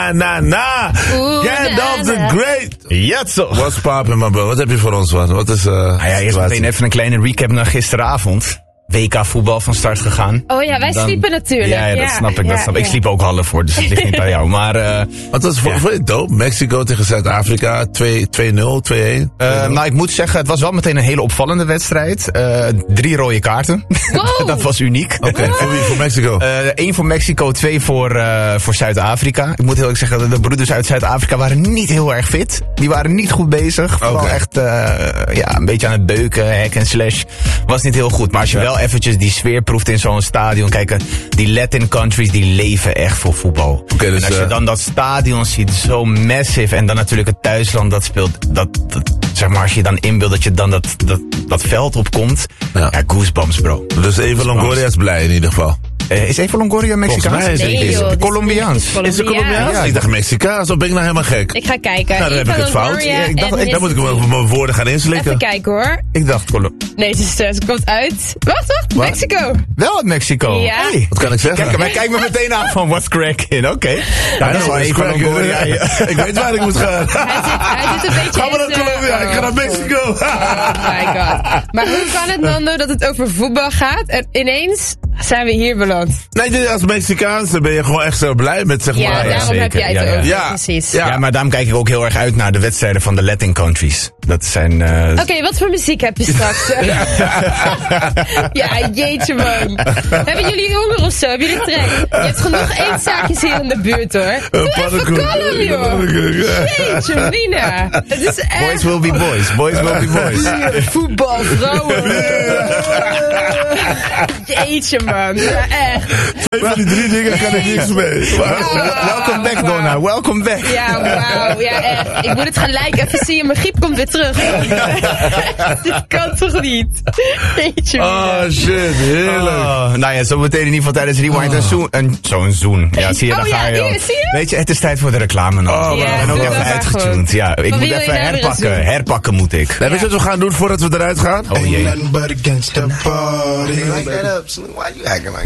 Gandalf the Great. Jatso. What's poppin', my bro? Wat heb je voor ons, man? Wat is... Eerst meteen even een kleine recap naar gisteravond. WK voetbal van start gegaan. Oh ja, wij sliepen natuurlijk. Ja, dat snap ik. Ik sliep ook half voor, dus het ligt niet aan jou. Maar, wat was voor je dope? Mexico tegen Zuid-Afrika, 2-0, 2-1? Nou, ik moet zeggen, het was wel meteen een hele opvallende wedstrijd. 3 rode kaarten. Wow. Dat was uniek. Oké, voor wie? Voor Mexico? 1 voor Mexico, 2 voor Zuid-Afrika. Ik moet heel erg zeggen, de broeders uit Zuid-Afrika waren niet heel erg fit. Die waren niet goed bezig. Vooral echt een beetje aan het beuken, hack en slash. Was niet heel goed. Maar als je wel eventjes die sfeer proeft in zo'n stadion. Kijk, die Latin countries, die leven echt voor voetbal. Okay, dus en als je dan dat stadion ziet, zo massive. En dan natuurlijk het thuisland dat speelt. Dat zeg maar, als je dan inbeeldt dat je dan dat veld opkomt. Ja, goosebumps, bro. Dus Eva Longoria is blij in ieder geval. Is Eva Longoria Mexicaans? Nee, joh, Colombiaans. Is ze Colombiaans? Ja, ik dacht Mexicaans, of ben ik nou helemaal gek? Ik ga kijken. Nou, dan heb ik het fout. Dan moet ik mijn woorden gaan inslikken. Even kijken hoor. Ik dacht Nee, ze komt uit. Wacht, Mexico. Wel uit Mexico. Ja. Hey. Wat kan ik zeggen? Kijk me meteen aan van what's cracking. Oké. Nou, dat is wel Eva Longoria. Ik weet waar ik moet gaan. Hij zit een beetje. Ga maar naar Colombia, ik ga naar Mexico. Oh my god. Maar hoe kan het, Nando, dat het over voetbal gaat en ineens zijn we hier beland? Nee, als Mexicaanse ben je gewoon echt zo blij met, zeg maar. Ja, daarom zeker. heb jij het over. Ja. Precies. Ja, maar daarom kijk ik ook heel erg uit naar de wedstrijden van de Latin countries. Dat zijn... Oké, wat voor muziek heb je straks? Ja, jeetje man. Hebben jullie honger of zo? Hebben jullie trek? Je hebt genoeg eetzaakjes hier in de buurt hoor. Doe even kalm joh. Jeetje mina. Het is echt... Boys will be boys. Boys will be boys. Voetbal, vrouwen. Jeetje man. Ja, echt. 2 van die 3 dingen kan ik niks mee. Welcome back, Donna. Welcome back. Ja, wauw. Ja, echt. Ik moet het gelijk even zien. Mijn griep komt weer terug. Dit kan toch niet? Jeetje man. Oh shit, heerlijk. Nou ja, zo meteen in ieder geval tijdens Rewind zo'n zoen. Ja, zie je, dan ga je al. Zie je? Weet je, het is tijd voor de reclame nog. Oh, Ik ben ook doe even dat maar uitgetuned. goed. Ja, ik Wat moet wil je even nou weer eens doen? herpakken moet ik. Nee, weet je wat we gaan doen voordat we eruit gaan? Oh jee. Nothing but against the party. Like that up, Slim. Why you acting like